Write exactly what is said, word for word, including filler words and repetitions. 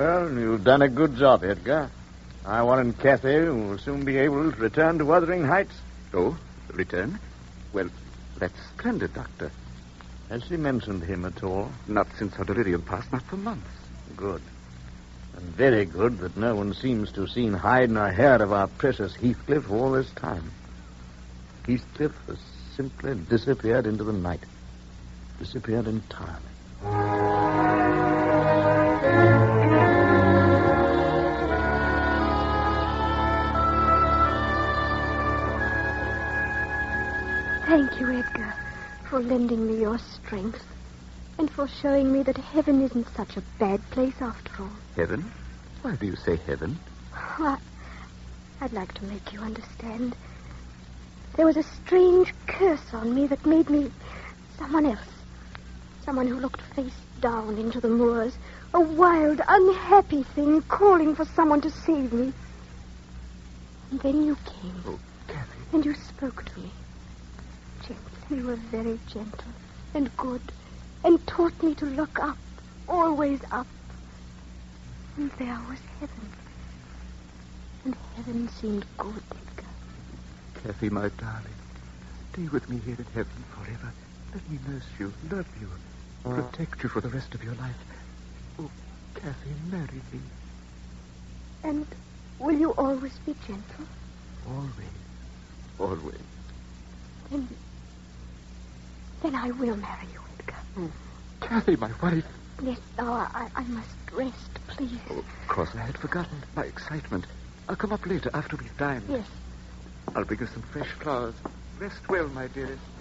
Well, you've done a good job, Edgar. I warrant Kathy will soon be able to return to Wuthering Heights. Oh, return? Well, that's splendid, Doctor. Has she mentioned him at all? Not since her delirium passed, not for months. Good. And very good that no one seems to have seen hide nor hair of our precious Heathcliff all this time. Heathcliff has simply disappeared into the night. Disappeared entirely. Thank you, Edgar, for lending me your strength and for showing me that heaven isn't such a bad place after all. Heaven? Why do you say heaven? Well, I'd like to make you understand. There was a strange curse on me that made me someone else. Someone who looked face down into the moors. A wild, unhappy thing calling for someone to save me. And then you came. Oh, Kathy. And you spoke to me. Gently, you were very gentle and good. And taught me to look up. Always up. And there was heaven. And heaven seemed good, Edgar. Kathy, my darling, stay with me here in heaven forever. Let me nurse you, love you, protect you for the rest of your life. Oh, Kathy, marry me. And will you always be gentle? Always. Always. Then... Then I will marry you, Edgar. Oh, Kathy, my wife. Yes, now I, I must rest, please. Oh, of course, I had forgotten my excitement. I'll come up later after we've dined. Yes. I'll bring you some fresh flowers. Rest well, my dearest.